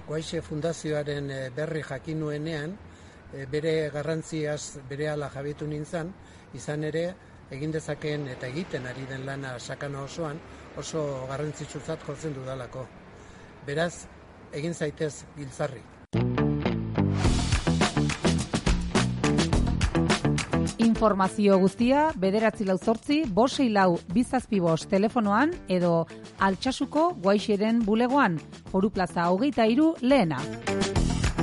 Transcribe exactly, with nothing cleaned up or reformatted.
Guaixe Fundazioaren berri jakin nuenean, bere garrantziaz berehala jabetu nintzen, izan ere egin dezakeen eta egiten ari den lana sakana osoan oso garrantzitsutzat jotzen dudalako. Beraz, egin zaitez giltzarri. Informazio guztia bederatzi lau zortzi, bost sei lau bizazpi bost telefonoan edo Altsasuko Guaixeren bulegoan, Foru Plaza hogeita hiru lehena.